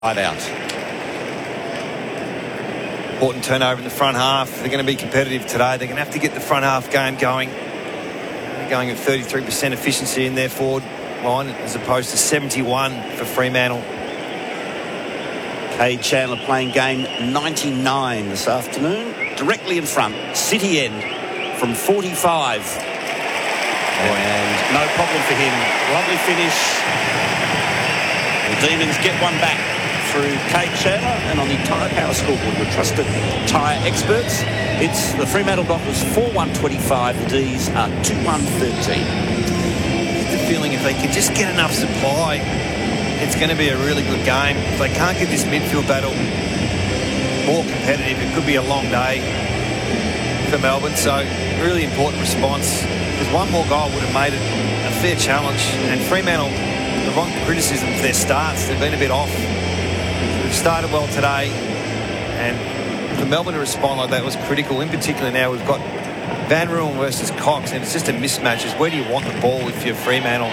Right out. Important turnover in the front half. They're going to be competitive today. They're going to have to get the front half game going. They're going at 33% efficiency in their forward line as opposed to 71 for Fremantle. Cade Chandler playing game 99 this afternoon. Directly in front. City end from 45. And no problem for him. Lovely finish. The Demons get one back through Cade Chandler, and on the Tyre Power scoreboard, your trusted tyre experts, it's the Fremantle Dockers 4-1-25, the D's are 2-1-13. I get the feeling if they can just get enough supply, it's going to be a really good game. If they can't get this midfield battle more competitive, it could be a long day for Melbourne. So really important response, because one more goal would have made it a fair challenge. And Fremantle, the wrong criticism for their starts, they've been a bit off. They've started well today, and for Melbourne to respond like that was critical. In particular now we've got Van Ruin versus Cox, and it's just a mismatch. It's where do you want the ball if you're Fremantle?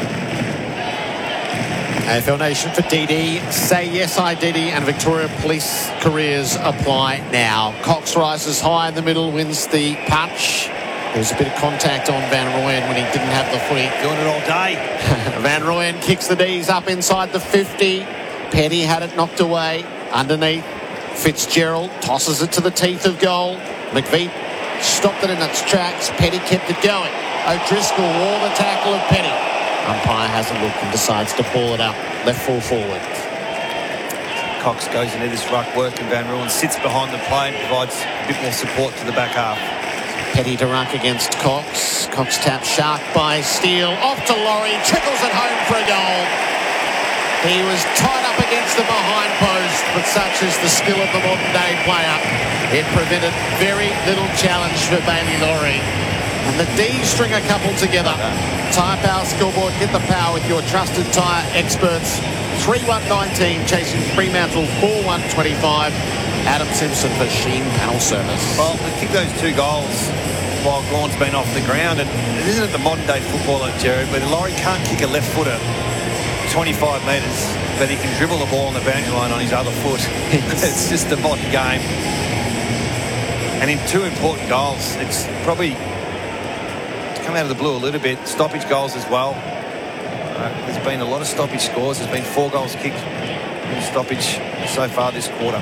AFL Nation for DD. Say yes, I DD, and Victoria Police careers apply now. Cox rises high in the middle, wins the punch. There was a bit of contact on Van Rooyen when he didn't have the footy. Doing it all day. Van Rooyen kicks the D's up inside the 50. Petty had it knocked away. Underneath, Fitzgerald tosses it to the teeth of goal. McVeigh stopped it in its tracks. Petty kept it going. O'Driscoll wore the tackle of Petty. Umpire has a look and decides to ball it up. Left full forward. Cox goes into this ruck work, and Van Rooyen sits behind the play and provides a bit more support to the back half. Petty to ruck against Cox. Cox taps sharp by Steele. Off to Laurie. Trickles it home for a goal. He was tied up against the behind post, but such is the skill of the modern day player. It prevented very little challenge for Bailey Laurie. And the D's string a couple together. Tyre Power scoreboard. Get the power with your trusted tyre experts. 3-1-19 chasing Fremantle 4-1-25. Adam Simpson for Sheen Panel Service. Well, they kicked those two goals while Gawn's been off the ground, and it isn't the modern day footballer, Jared, but Laurie can't kick a left footer 25 metres, but he can dribble the ball on the boundary line on his other foot. It's just the modern game. And in two important goals, it's probably come out of the blue a little bit. Stoppage goals as well. There's been a lot of stoppage scores. There's been 4 goals kicked in stoppage so far this quarter.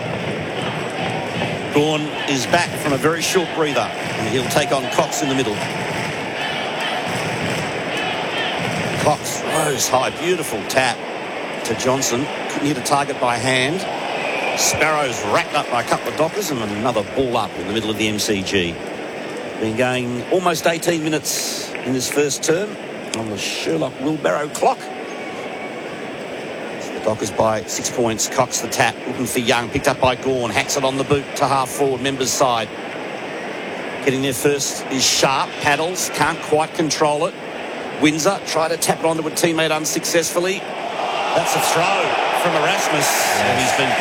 Gawn is back from a very short breather, and he'll take on Cox in the middle. Cox rose high, beautiful tap to Johnson. Couldn't hit a target by hand. Sparrows racked up by a couple of Dockers, and another ball up in the middle of the MCG. Been going almost 18 minutes in this first term on the Sherlock Wheelbarrow clock. Dockers by 6 points. Cox the tap, looking for Young, picked up by Gawn, hacks it on the boot to half forward, members side. Getting there first is Sharp, paddles, can't quite control it. Windsor tried to tap it onto a teammate unsuccessfully. That's a throw from Erasmus, and he's been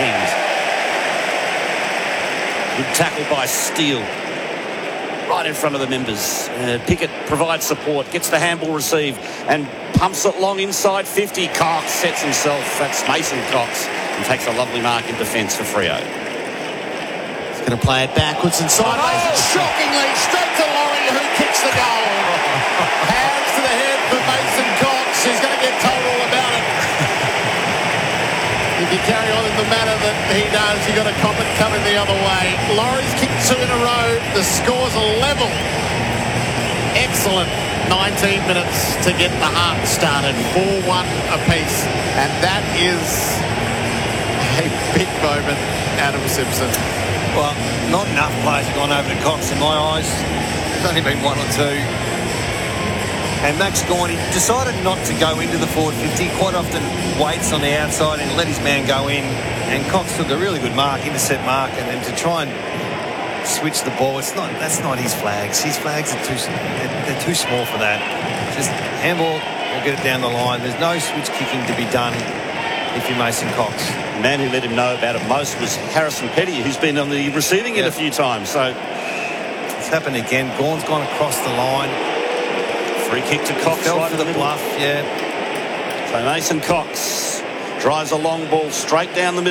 pinned. Good tackle by Steele. Right in front of the members. Pickett provides support, gets the handball received, and pumps it long inside 50. Cox sets himself. That's Mason Cox, and takes a lovely mark in defence for Freo. He's going to play it backwards and sideways. Shockingly, straight to Laurie, who kicks the goal. Hands to the head for Mason Cox. He's going to get told all about it. If you carry on in the manner that he does, you've got to cop it coming the other way. Laurie's kicked 2 in a row. The score's a level. Excellent 19 minutes to get the heart started. 4-1 apiece. And that is a big moment, Adam Simpson. Well, not enough players have gone over to Cox in my eyes. There's only been 1 or 2. And Max Gawn, he decided not to go into the forward 50. Quite often waits on the outside and let his man go in. And Cox took a really good mark, intercept mark, and then to try and switch the ball, that's not his flags. His flags are they're too small for that. Just handball, we'll get it down the line. There's no switch kicking to be done if you're Mason Cox. The man who let him know about it most was Harrison Petty, who's been on the receiving end a few times. So it's happened again. Gawn's gone across the line. Free kick to Cox. Fell right for the bluff, yeah. So Mason Cox Drives a long ball straight down the middle.